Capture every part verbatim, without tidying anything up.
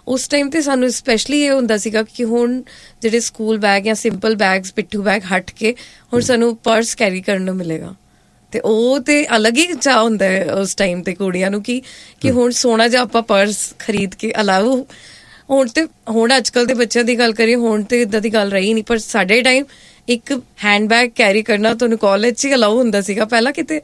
ਉਸ ਟਾਈਮ ਤੇ ਸਾਨੂੰ ਸਪੈਸ਼ਲੀ ਇਹ ਹੁੰਦਾ ਸੀਗਾ ਕਿ ਹੁਣ ਜਿਹੜੇ ਸਕੂਲ ਬੈਗ ਜਾਂ ਸਿੰਪਲ ਬੈਗਸ ਪਿੱਠੂ ਬੈਗ ਹਟ ਕੇ ਹੁਣ ਸਾਨੂੰ ਪਰਸ ਕੈਰੀ ਕਰਨ ਨੂੰ ਮਿਲੇਗਾ। ਤੇ ਉਹ ਤੇ ਅਲੱਗ ਹੀ ਚਾਅ ਹੁੰਦਾ ਹੈ ਉਸ ਟਾਈਮ ਤੇ ਕੁੜੀਆਂ ਨੂੰ ਕਿ ਕਿ ਹੁਣ ਸੋਹਣਾ ਜਿਹਾ ਆਪਾਂ ਪਰਸ ਖਰੀਦ ਕੇ ਅਲਾਓ। ਹੁਣ ਤੇ ਹੁਣ ਅੱਜ ਕੱਲ੍ਹ ਦੇ ਬੱਚਿਆਂ ਦੀ ਗੱਲ ਕਰੀਏ ਹੁਣ ਤੇ ਇੱਦਾਂ ਦੀ ਗੱਲ ਰਹੀ ਨਹੀਂ, ਪਰ ਸਾਡੇ ਟਾਈਮ ਇੱਕ ਹੈਂਡ ਬੈਗ ਕੈਰੀ ਕਰਨਾ ਤੁਹਾਨੂੰ ਕਾਲਜ 'ਚ ਹੀ ਅਲਾਊ ਹੁੰਦਾ ਸੀਗਾ। ਪਹਿਲਾਂ ਕਿਤੇ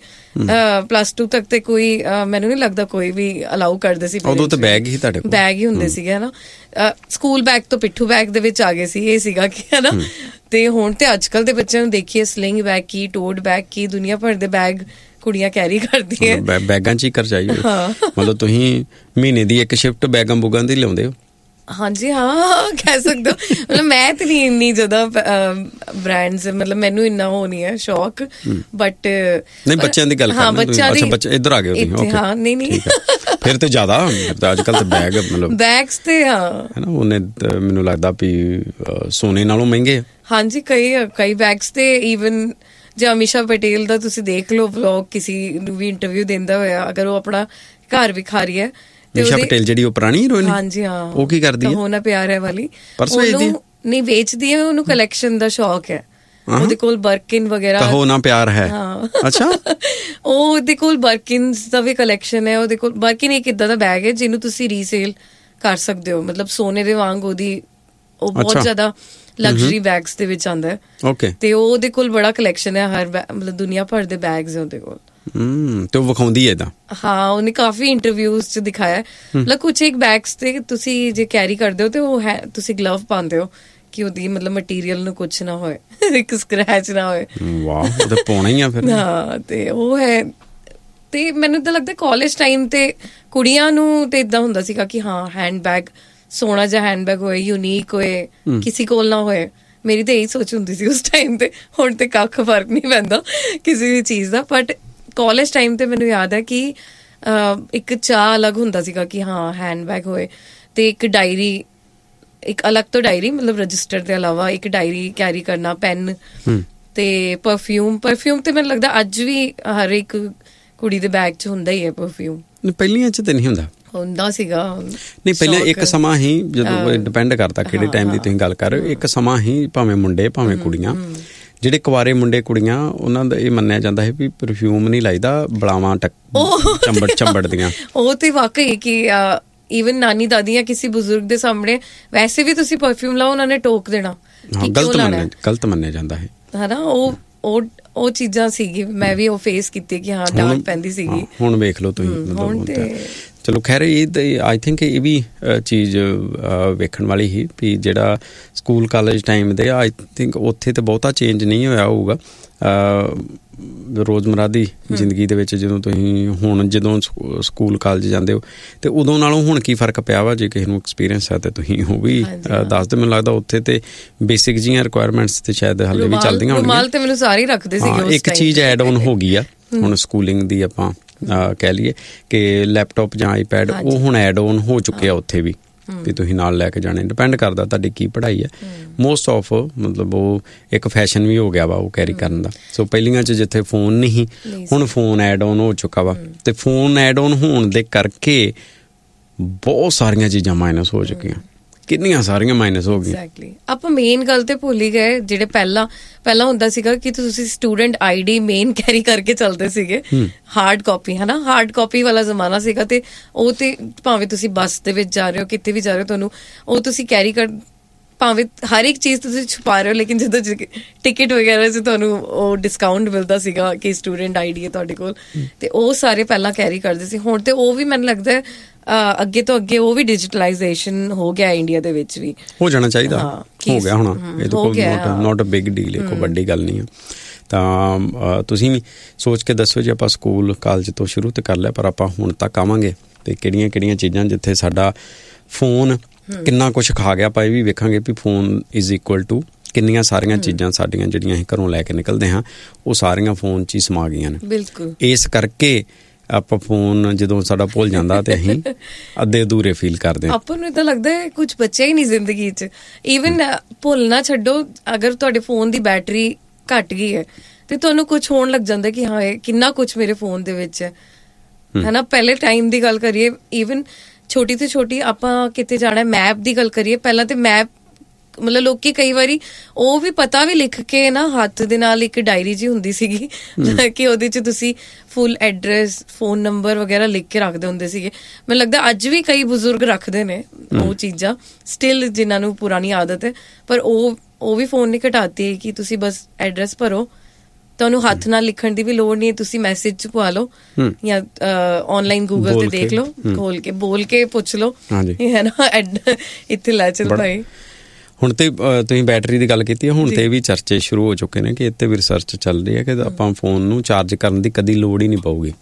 ਪਲੱਸ ਟੂ ਤੱਕ ਤੇ ਕੋਈ ਮੈਨੂੰ ਨਹੀਂ ਲੱਗਦਾ ਕੋਈ ਵੀ ਅਲਾਊ ਕਰਦੇ ਸੀ। ਉਦੋਂ ਤਾਂ ਬੈਗ ਹੀ ਤੁਹਾਡੇ ਕੋਲ ਬੈਗ ਹੀ ਹੁੰਦੇ ਸੀਗੇ ਹਨਾ। ਸਕੂਲ ਬੈਗ ਤੋਂ ਪਿੱਠੂ ਬੈਗ ਦੇ ਵਿੱਚ ਆ ਗਏ ਸੀ, ਇਹ ਸੀਗਾ ਕਿ ਹਨਾ। ਤੇ ਹੁਣ ਤੇ ਅੱਜ ਕੱਲ੍ਹ ਦੇ ਬੱਚਿਆਂ ਨੂੰ ਦੇਖੀਏ ਸਲਿੰਗ ਬੈਗ ਕੀ, ਟੋਟ ਬੈਗ ਕੀ, ਦੁਨੀਆ ਭਰ ਦੇ ਬੈਗ ਕੁੜੀਆਂ ਕੈਰੀ ਕਰਦੀਆਂ ਬੈਗਾਂ 'ਚ ਹੀ ਕਰਜਾਈ। ਮਤਲਬ ਤੁਸੀਂ ਮਹੀਨੇ ਦੀ ਇੱਕ ਸ਼ਿਫਟ ਬੈਗਾਂ ਬੂਗਾਂ ਦੀ ਲਿਆਉਂਦੇ ਹੋ? ਹਾਂਜੀ ਹਾਂ ਕਹਿ ਸਕਦੇ ਹੋ। ਮਤਲਬ ਮੈਂ ਤੇ ਨਹੀਂ ਇੰਨੀ ਜ਼ਿਆਦਾ ਬ੍ਰਾਂਡਸ, ਮਤਲਬ ਮੈਨੂੰ ਇੰਨਾ ਉਹ ਨਹੀਂ ਹੈ ਸ਼ੌਕ, ਬਟ ਨਹੀਂ ਬੱਚਿਆਂ ਦੀ ਗੱਲ ਹਾਂ ਬੱਚਿਆਂ ਦੀ। ਬੱਚੇ ਇੱਧਰ ਆ ਗਏ ਤੁਸੀਂ? ਹਾਂ ਨਹੀਂ ਨਹੀਂ ਫਿਰ ਤੇ ਜ਼ਿਆਦਾ ਅੱਜ ਕੱਲ੍ਹ ਤੇ ਬੈਗ ਮਤਲਬ ਬੈਗਸ ਤੇ ਹਾਂ ਹੈ ਨਾ, ਉਹਨੇ ਮੈਨੂੰ ਲੱਗਦਾ ਵੀ ਸੋਨੇ ਨਾਲੋਂ ਮਹਿੰਗੇ ਆ। ਹਾਂਜੀ ਕਈ ਕਈ ਬੈਗਸ ਤੇ ਈਵਨ ਜੇ ਅਮੀਸ਼ਾ ਪਟੇਲ ਦਾ ਤੁਸੀਂ ਦੇਖ ਲਓ ਵਲੌਗ, ਕਿਸੇ ਨੂੰ ਵੀ ਇੰਟਰਵਿਊ ਦਿੰਦਾ ਹੋਇਆ, ਅਗਰ ਉਹ ਆਪਣਾ ਘਰ ਵਿਖਾ ਰਹੀ ਹੈ। ਅਮੀਸ਼ਾ ਪਟੇਲ ਜਿਹੜੀ ਉਹ ਪੁਰਾਣੀ ਹੀਰੋਇਨ? ਹਾਂਜੀ ਹਾਂ। ਉਹ ਕੀ ਕਰਦੀ ਹੈ? ਹੋਣਾ ਪਿਆਰ ਹੈ ਵਾਲੀ। ਪਰਸ ਵੇਚਦੀ ਹੈ? ਨਹੀਂ ਵੇਚਦੀ ਹੈ, ਉਹਨੂੰ ਕਲੈਕਸ਼ਨ ਦਾ ਸ਼ੌਕ ਹੈ। ਉਹਦੇ ਕੋਲ ਬਰਕਿਨ ਵਗੈਰਾ। ਕਹੋ ਨਾ ਪਿਆਰ ਹੈ। ਅੱਛਾ। ਉਹ ਉਹਦੇ ਕੋਲ ਬਰਕਿਨਸ ਦਾ ਵੀ ਕਲੈਕਸ਼ਨ ਹੈ। ਉਹਦੇ ਕੋਲ ਬਰਕਿਨ ਇੱਕ ਇਦਾਂ ਦਾ ਬੈਗ ਹੈ ਜਿਹਨੂੰ ਤੁਸੀਂ ਰੀਸੇਲ ਕਰ ਸਕਦੇ ਹੋ, ਮਤਲਬ ਸੋਨੇ ਦੇ ਵਾਂਗ ਉਹਦੀ ਉਹ ਬਹੁਤ ਜ਼ਿਆਦਾ ਲਗਜ਼ਰੀ ਬੈਗਸ ਦੇ ਵਿੱਚ ਆਉਂਦਾ ਹੈ। ਓਕੇ। ਤੇ ਉਹਦੇ ਕੋਲ ਬੜਾ ਕਲੈਕਸ਼ਨ ਹੈ, ਹਰ ਮਤਲਬ ਦੁਨੀਆ ਭਰ ਦੇ ਬੈਗਸ ਹੈ ਉਹਦੇ ਕੋਲ। ਹਮ ਤੇ ਉਹ ਵਿਖਾਉਂਦੀ ਹੈ ਏਦਾਂ? ਹਾਂ ਉਹਨੇ ਕਾਫੀ ਇੰਟਰਵਿਊਜ਼ 'ਚ ਦਿਖਾਇਆ। ਮਤਲਬ ਕੁਛ ਇੱਕ ਬੈਗਸ ਤੇ ਤੁਸੀਂ ਜੇ ਕੈਰੀ ਕਰਦੇ ਹੋ ਤੇ ਉਹ ਹੈ ਤੁਸੀਂ ਗਲਵ ਪਾਉਂਦੇ ਹੋ ਕਿ ਉਹਦੀ ਮਤਲਬ ਮਟੀਰੀਅਲ ਨੂੰ ਕੁਛ ਨਾ ਹੋਏ, ਇੱਕ ਸਕ੍ਰੈਚ ਨਾ ਹੋਏ। ਵਾਹ, ਉਹ ਤਾਂ ਪਾਉਣਾ ਹੀ ਆ ਫਿਰ। ਹਾਂ ਤੇ ਉਹ ਹੈ। ਤੇ ਮੈਨੂੰ ਤਾਂ ਲੱਗਦਾ ਕਾਲਜ ਟਾਈਮ ਤੇ ਕੁੜੀਆਂ ਨੂੰ ਤੇ ਏਦਾਂ ਹੁੰਦਾ ਸੀਗਾ ਕਿ ਹਾਂ ਹੈਂਡ ਬੈਗ ਸੋਹਣਾ ਜਿਹਾ ਹੈਂਡ ਬੈਗ ਹੋਏ, ਯੂਨੀਕ ਹੋਏ, ਕਿਸੇ ਕੋਲ ਨਾ ਹੋਏ। ਮੇਰੀ ਤਾਂ ਇਹੀ ਸੋਚ ਹੁੰਦੀ ਸੀ ਉਸ ਟਾਈਮ ਤੇ। ਹੁਣ ਤੇ ਕੱਖ ਫਰਕ ਨਹੀਂ ਪੈਂਦਾ ਕਿਸੇ ਵੀ ਚੀਜ਼ ਦਾ, ਬਟ ਕਾਲਜ ਟਾਈਮ ਤੇ ਮੈਨੂੰ ਯਾਦ ਹੈ ਕਿ ਇੱਕ ਚਾਅ ਅਲੱਗ ਹੁੰਦਾ ਸੀਗਾ ਕਿ ਹਾਂ ਹੈਂਡ ਬੈਗ ਹੋਏ ਤੇ ਇੱਕ ਡਾਇਰੀ, ਇੱਕ ਅਲੱਗ ਤੋਂ ਡਾਇਰੀ, ਮਤਲਬ ਰਜਿਸਟਰ ਦੇ ਇਲਾਵਾ ਇੱਕ ਡਾਇਰੀ ਕੈਰੀ ਕਰਨਾ, ਪੈਨ ਤੇ ਪਰਫਿਊਮ। ਪਰਫਿਊਮ ਤੇ ਮੈਨੂੰ ਲੱਗਦਾ ਅੱਜ ਵੀ ਹਰ ਇੱਕ ਕੁੜੀ ਦੇ ਬੈਗ 'ਚ ਹੁੰਦਾ ਹੀ ਹੈ ਪਰਫਿਊਮ। ਪਹਿਲੀਆਂ 'ਚ ਤੇ ਨਹੀਂ ਹੁੰਦਾ? ਹੁੰਦਾ ਸੀਗਾ। ਨਹੀਂ ਪਹਿਲਾਂ ਇੱਕ ਸਮਾਂ ਹੀ, ਜਦੋਂ ਡਿਪੈਂਡ ਕਰਦਾ ਕਿਹੜੇ ਟਾਈਮ ਦੀ ਤੁਸੀਂ ਗੱਲ ਕਰ ਰਹੇ ਹੋ, ਇੱਕ ਸਮਾਂ ਹੀ ਭਾਵੇਂ ਮੁੰਡੇ ਭਾਵੇਂ ਕੁੜੀਆਂ, ਜਿਹੜੇ ਕੁਆਰੇ ਮੁੰਡੇ ਕੁੜੀਆਂ, ਉਹਨਾਂ ਦਾ ਇਹ ਮੰਨਿਆ ਜਾਂਦਾ ਹੈ ਵੀ ਪਰਫਿਊਮ ਨਹੀਂ ਲਾਈਦਾ, ਬਲਾਵਾਂ ਟਕ ਚੰਬੜ ਚੰਬੜਦੀਆਂ। ਉਹ ਤੇ ਵਾਕਈ ਕਿ ਈਵਨ ਨਾਨੀ ਦਾਦੀ ਜਾਂ ਕਿਸੇ ਬਜ਼ੁਰਗ ਦੇ ਸਾਹਮਣੇ ਵੈਸੇ ਵੀ ਤੁਸੀਂ ਪਰਫਿਊਮ ਲਾਓ, ਉਹਨਾਂ ਨੇ ਟੋਕ ਦੇਣਾ। ਗਲਤ ਮੰਨਿਆ ਗਲਤ ਮੰਨਿਆ ਜਾਂਦਾ ਹੈ ਹਨਾ। ਉਹ ਉਹ ਉਹ ਚੀਜ਼ਾਂ ਸੀਗੀ, ਮੈਂ ਵੀ ਉਹ ਫੇਸ ਕੀਤੀ ਕਿ ਹਾਂ ਡਾਂਟ ਪੈਂਦੀ ਸੀਗੀ। ਹੁਣ ਵੇਖ ਲਓ ਤੁਸੀਂ। ਚਲੋ ਖੈਰ ਇਹ ਆਈ ਥਿੰਕ ਇਹ ਵੀ ਚੀਜ਼ ਵੇਖਣ ਵਾਲੀ ਹੀ ਵੀ ਜਿਹੜਾ ਸਕੂਲ ਕਾਲਜ ਟਾਈਮ ਦੇ ਆਈ ਥਿੰਕ ਉੱਥੇ ਤਾਂ ਬਹੁਤਾ ਚੇਂਜ ਨਹੀਂ ਹੋਇਆ ਹੋਊਗਾ ਰੋਜ਼ਮਰਾ ਦੀ ਜ਼ਿੰਦਗੀ ਦੇ ਵਿੱਚ। ਜਦੋਂ ਤੁਸੀਂ ਹੁਣ ਜਦੋਂ ਸਕੂਲ ਕਾਲਜ ਜਾਂਦੇ ਹੋ ਤੇ ਉਦੋਂ ਨਾਲੋਂ ਹੁਣ ਕੀ ਫਰਕ ਪਿਆ ਵਾ? ਜੇ ਕਿਸੇ ਨੂੰ ਐਕਸਪੀਰੀਅੰਸ ਹੈ ਤੇ ਤੁਸੀਂ ਉਹ ਵੀ ਦੱਸ ਦਿਓ। ਮੈਨੂੰ ਲੱਗਦਾ ਉੱਥੇ ਤੇ ਬੇਸਿਕ ਜਿਹੀਆਂ ਰਿਕੁਆਇਰਮੈਂਟਸ ਤੇ ਸ਼ਾਇਦ ਹਾਲੇ ਵੀ ਚੱਲਦੀਆਂ ਹੋਣਗੀਆਂ। ਰੁਮਾਲ ਤੇ ਮੈਨੂੰ ਸਾਰੇ ਰੱਖਦੇ ਸੀਗੇ। ਇੱਕ ਚੀਜ਼ ਐਡ ਆਨ ਹੋ ਗਈ ਆ ਹੁਣ ਸਕੂਲਿੰਗ ਦੀ, ਆਪਾਂ ਕਹਿ ਲਈਏ ਕਿ ਲੈਪਟਾਪ ਜਾਂ ਆਈਪੈਡ, ਉਹ ਹੁਣ ਐਡ ਆਨ ਹੋ ਚੁੱਕੇ ਆ ਉੱਥੇ ਵੀ ਵੀ ਤੁਸੀਂ ਨਾਲ ਲੈ ਕੇ ਜਾਣੇ। ਡਿਪੈਂਡ ਕਰਦਾ ਤੁਹਾਡੀ ਕੀ ਪੜ੍ਹਾਈ ਹੈ। ਮੋਸਟ ਆਫ ਮਤਲਬ ਉਹ ਇੱਕ ਫੈਸ਼ਨ ਵੀ ਹੋ ਗਿਆ ਵਾ ਉਹ ਕੈਰੀ ਕਰਨ ਦਾ। ਸੋ ਪਹਿਲੀਆਂ 'ਚ ਜਿੱਥੇ ਫੋਨ ਨਹੀਂ, ਹੁਣ ਫੋਨ ਐਡ ਆਨ ਹੋ ਚੁੱਕਾ ਵਾ। ਤੇ ਫੋਨ ਐਡ ਆਨ ਹੋਣ ਦੇ ਕਰਕੇ ਬਹੁਤ ਸਾਰੀਆਂ ਚੀਜ਼ਾਂ ਮਾਈਨਸ ਹੋ ਚੁੱਕੀਆਂ, ਕਿੰਨੀਆਂ ਸਾਰੀਆਂ ਮਾਈਨਸ ਹੋ ਗਈਆਂ। ਐਗਜ਼ੈਕਟਲੀ। ਆਪਾਂ ਮੇਨ ਗੱਲ ਤੇ ਭੁੱਲ ਹੀ ਗਏ। ਜਿਹੜੇ ਪਹਿਲਾਂ ਪਹਿਲਾਂ ਹੁੰਦਾ ਸੀਗਾ ਕਿ ਤੁਸੀਂ student I D main carry ਕਰਕੇ ਚੱਲਦੇ ਸੀਗੇ, ਹਾਰਡ ਕਾਪੀ ਹੈ ਨਾ। ਹਾਰਡ ਕਾਪੀ ਵਾਲਾ ਜ਼ਮਾਨਾ ਸੀਗਾ ਤੇ ਉਹ ਤੇ ਭਾਵੇਂ ਤੁਸੀਂ ਬੱਸ ਦੇ ਵਿੱਚ ਜਾ ਰਹੇ ਹੋ, ਕਿਤੇ ਵੀ ਜਾ ਰਹੇ ਹੋ, ਤੁਹਾਨੂੰ ਉਹ ਤੁਸੀਂ ਕੈਰੀ ਕਰ, ਭਾਵੇਂ ਹਰ ਇੱਕ ਚੀਜ਼ ਤੁਸੀਂ ਛੁਪਾ ਰਹੇ ਹੋ, ਲੇਕਿਨ ਜਦੋਂ ਟਿਕਟ ਵਗੈਰਾ 'ਚ ਤੁਹਾਨੂੰ ਉਹ ਡਿਸਕਾਊਂਟ ਮਿਲਦਾ ਸੀਗਾ ਕਿ ਸਟੂਡੈਂਟ ਆਈ ਡੀ ਹੈ ਤੁਹਾਡੇ ਕੋਲ, ਤੇ ਉਹ ਸਾਰੇ ਪਹਿਲਾਂ ਕੈਰੀ ਕਰਦੇ ਸੀ। ਹੁਣ ਤੇ ਉਹ ਵੀ ਮੈਨੂੰ ਲੱਗਦਾ ਅੱਗੇ ਤੋਂ ਅੱਗੇ ਉਹ ਵੀ ਡਿਜੀਟਲਾਈਜੇਸ਼ਨ ਹੋ ਗਿਆ ਇੰਡੀਆ ਦੇ ਵਿੱਚ ਵੀ। ਹੋ ਜਾਣਾ ਚਾਹੀਦਾ, ਹੋ ਗਿਆ ਹੋਣਾ। ਇਹ ਤਾਂ ਕੋਈ ਨੋਟ ਅ ਬਿਗ ਡੀਲ, ਕੋਈ ਵੱਡੀ ਗੱਲ ਨਹੀਂ ਹੈ। ਤਾਂ ਤੁਸੀਂ ਵੀ ਸੋਚ ਕੇ ਦੱਸੋ ਜੇ ਆਪਾਂ ਸਕੂਲ ਕਾਲਜ ਤੋਂ ਸ਼ੁਰੂ ਤੇ ਕਰ ਲਿਆ, ਪਰ ਆਪਾਂ ਹੁਣ ਤੱਕ ਆਵਾਂਗੇ ਤੇ ਕਿਹੜੀਆਂ ਕਿਹੜੀਆਂ ਚੀਜ਼ਾਂ ਜਿੱਥੇ ਸਾਡਾ ਫੋਨ ਕਿੰਨਾ ਕੁਛ ਖਾ ਗਿਆ। ਆਪਾਂ ਇਹ ਵੀ ਵੇਖਾਂਗੇ ਵੀ ਫੋਨ ਇਜ਼ ਇਕੁਅਲ ਟੂ ਕਿੰਨੀਆਂ ਸਾਰੀਆਂ ਚੀਜ਼ਾਂ ਸਾਡੀਆਂ ਜਿਹੜੀਆਂ ਅਸੀਂ ਘਰੋਂ ਲੈ ਕੇ ਨਿਕਲਦੇ ਹਾਂ ਉਹ ਸਾਰੀਆਂ ਫੋਨ 'ਚ ਹੀ ਸਮਾ ਗਈਆਂ ਨੇ। ਬਿਲਕੁਲ। ਇਸ ਕਰਕੇ ਆਪਾਂ ਫੋਨ ਜਦੋਂ ਸਾਡਾ ਭੁੱਲ ਜਾਂਦਾ ਤੇ ਅਸੀਂ ਅੱਧੇ ਅਧੂਰੇ ਫੀਲ ਕਰਦੇ ਹਾਂ। ਆਪਾਂ ਨੂੰ ਏਦਾਂ ਲੱਗਦਾ ਹੈ ਕੁਛ ਬਚਿਆ ਹੀ ਨਹੀਂ ਜ਼ਿੰਦਗੀ 'ਚ। ਈਵਨ ਭੁੱਲਣਾ ਛੱਡੋ, ਅਗਰ ਤੁਹਾਡੇ ਫੋਨ ਦੀ ਬੈਟਰੀ ਘੱਟ ਗਈ ਹੈ ਤੇ ਤੁਹਾਨੂੰ ਕੁਛ ਹੋਣ ਲੱਗ ਜਾਂਦਾ ਕਿ ਹਾਂ ਇਹ ਕਿੰਨਾ ਕੁਛ ਮੇਰੇ ਫੋਨ ਦੇ ਵਿੱਚ ਹੈ, ਹੈ ਨਾ। ਪਹਿਲੇ ਟਾਈਮ ਦੀ ਗੱਲ ਕਰੀਏ, ਈਵਨ ਛੋਟੀ ਤੋਂ ਛੋਟੀ ਆਪਾਂ ਕਿਤੇ ਜਾਣਾ, ਮੈਪ ਦੀ ਗੱਲ ਕਰੀਏ, ਪਹਿਲਾਂ ਤੇ ਮੈਪ ਮਤਲਬ ਲੋਕੀ ਕਈ ਵਾਰੀ ਉਹ ਵੀ ਪਤਾ ਵੀ ਲਿਖ ਕੇ ਨਾ ਹੱਥ ਦੇ ਨਾਲ ਇੱਕ ਡਾਇਰੀ ਜੀ ਹੁੰਦੀ ਸੀਗੀ ਕਿ ਉਹਦੇ ਚ ਤੁਸੀਂ ਫੁੱਲ ਐਡਰੈਸ, ਫੋਨ ਨੰਬਰ ਵਗੈਰਾ ਲਿਖ ਕੇ ਰੱਖਦੇ ਹੁੰਦੇ ਸੀਗੇ। ਮੈਨੂੰ ਲੱਗਦਾ ਅੱਜ ਵੀ ਕਈ ਬਜ਼ੁਰਗ ਰੱਖਦੇ ਨੇ ਉਹ ਚੀਜ਼ਾਂ ਸਟਿਲ, ਜਿਨ੍ਹਾਂ ਨੂੰ ਪੁਰਾਣੀ ਆਦਤ ਹੈ, ਪਰ ਉਹ ਉਹ ਵੀ ਫੋਨ ਨੇ ਘਟਾਤੀ ਕਿ ਤੁਸੀਂ ਬਸ ਐਡਰੈਸ ਭਰੋ, ਤੁਹਾਨੂੰ ਹੱਥ ਨਾਲ ਲਿਖਣ ਦੀ ਵੀ ਲੋੜ ਨਹੀਂ, ਤੁਸੀਂ ਮੈਸੇਜ ਚ ਪਵਾ ਲਓ ਜਾਂ ਆਨਲਾਈਨ ਗੂਗਲ ਤੇ ਦੇਖ ਲਓ, ਖੋਲ ਕੇ ਬੋਲ ਕੇ ਪੁੱਛ ਲਓ, ਹੈ ਨਾ, ਇੱਥੇ ਲੈ ਚੱਲ ਭਾਈ। ਹੁਣ ਤੇ ਤੁਸੀਂ ਬੈਟਰੀ ਦੀ ਗੱਲ ਕੀਤੀ ਹੈ, ਹੁਣ ਤੇ ਵੀ ਚਰਚੇ ਸ਼ੁਰੂ ਹੋ ਚੁੱਕੇ ਨੇ ਕਿ ਇੱਥੇ ਵੀ ਰਿਸਰਚ ਚੱਲ ਰਹੀ ਹੈ ਕਿ ਆਪਾਂ ਫੋਨ ਨੂੰ ਚਾਰਜ ਕਰਨ ਦੀ ਕਦੀ ਲੋੜ ਹੀ ਨਹੀਂ ਪਊਗੀ।